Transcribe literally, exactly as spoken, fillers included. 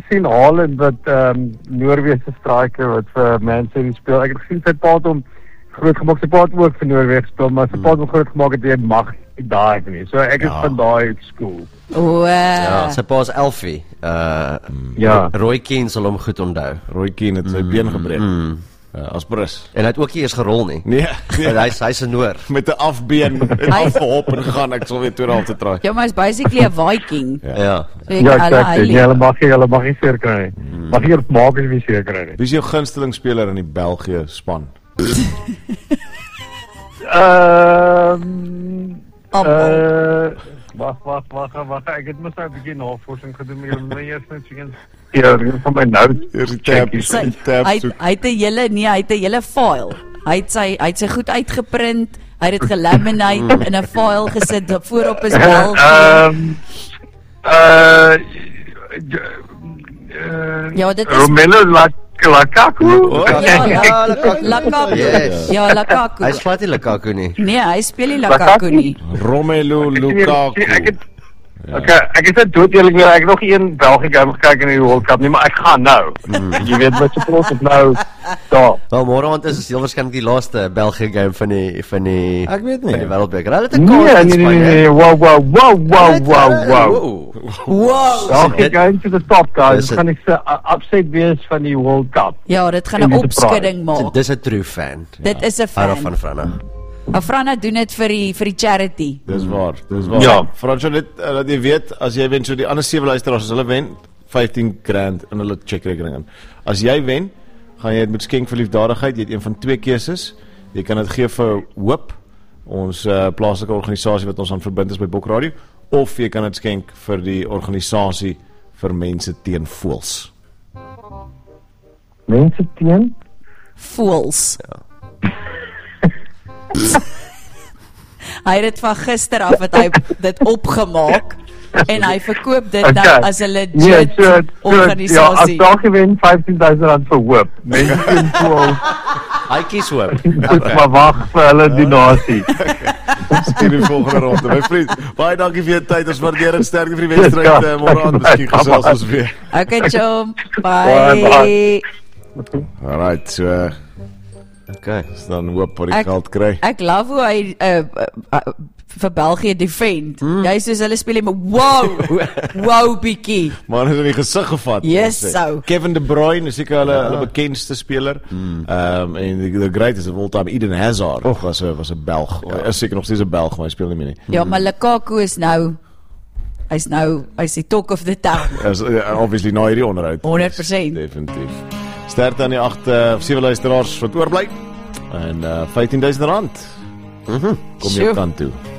gesien Haaland wat um, Noorwegse striker wat vir Man City speel. Ek het gesien sy pa het hom groot gemaak, sy pa het ook vir Noorweg speel, maar sy pa het hom groot gemaak het, hy mag nie daai nie. So ek is Ja. van daai school. O, Ja, uh, sy pa is Elfie. Uh, Ja. Roy Keane sal hom goed onthou. Roy Keane het sy been gebreek. Mm. Uh, as Brus. En hy het ook nie eens gerol nie. Nee, En hy's hy's 'n Noor. met 'n afbeen en Hy- afgehop en gaan, ek sal weer toe raal te try. ja, maar is basically 'n Viking. Ja. Ja. So jy Ja, kan alle exactly. Nee, heilig. hulle mag nie, hulle mag nie seer kry nie. Mag nie maak as wie seer kry nie. Wie is jou gunsteling speler in die België span? Ehm Almal. uh, Wag, wag, wag, wag. Ek het mos nou 'n bietjie navorsing gedoen, maar jy moet eers net sien. Ja, dit is van my notes. Eers die tab, Checkies. Sy, die tab hy, soek. hy het 'n hele nee, hy het 'n hele file. Hy het sy hy het sy goed uitgeprint. Hy het dit gelaminate in 'n file gesit voorop is wel. Ehm uh uh Ja, dit is- Romelu Lak- Lukaku. Oh, Ja, Ja, Lukaku. Lukaku. Yes. Ja, Lukaku. Hy's glad nie Lukaku nie. Nee, hy speel nie Lukaku nie. Romelu Lukaku. Ek het Okay, ek is net dood eerlik, ek het nog een België game gekyk in die World Cup nie, maar ek gaan nou. Jy weet wat se plot het nou daar. Wel, môre aand is heel waarskynlik die laaste België game van die van die Ek weet nie. van die Wêreldbeker. Hulle het 'n Nee, kans nee, in nee, nee, Spanje. nee, wow, wow, wow, wow, wow, wow. Wow. Wow. Daar dit- gaan to the top, guys. dis Dit gaan 'n upset wees van die World Cup. Ja, dit gaan En 'n dis 'n opskudding So, maak. dis 'n true fan. Dit is 'n Hou fan. van Franna. Afrana doen dit vir die vir die charity. Dis waar, dis waar. Ja. Fransjo, net uh, dat jy weet, as jy wen, so die ander sewe luisteraars, as hulle wen, vyftien rand in hulle checkrekening in. As jy wen, gaan jy dit met skenk vir liefdadigheid, jy het een van twee keuses. Jy kan dit gee vir Hoop, ons uh, plaaslike organisasie wat ons aan verbind is by Bok Radio, of jy kan dit skenk vir die organisasie vir mense teen voëls. Mense teen? Voels. Hy het dit van gister af het hy dit opgemaak en hy verkoop dit nou Okay. as 'n Nee, legit so, so, ja, as organisasie. daar gewen vyftien duisend rand vir hoop. Mense teen voel, Hy kies hoop. moet maar wag vir hulle donasie. Stuur die volgende ronde. My vriend, baie dankie vir jou tyd. Ons waardeer en sterkte vir die wedstryd Ja, uh, môre aand. Miskien gesels ons weer. Okay, chom. Bye, Bye. Alright, so uh, Okay. ons dan hoop wat die Ek- geld kry. Ek love hoe hy uh, uh, uh, vir België defend. Hmm. Jy soos hulle speel met wow. Wow bietjie. Maar hy het in die gesig gevat. Yes, Sê. so. Kevin De Bruyne is seker hulle hulle bekendste speler. Ehm um, en die, die greatest of all time, Eden Hazard, oh. was 'n was 'n Belg. Ja. Hy is seker nog steeds 'n Belg, maar hy speel nie meer nie. Ja, maar Lukaku is nou hy's nou hy's die talk of the town. As uh, obviously na hierdie onderhoud. honderd persent. Definitief. Sterkte aan die agt uh, sewe luisteraars wat oorbly. En uh, vyftien duisend rand. Mhm. Kom jy Sjoe. kant toe.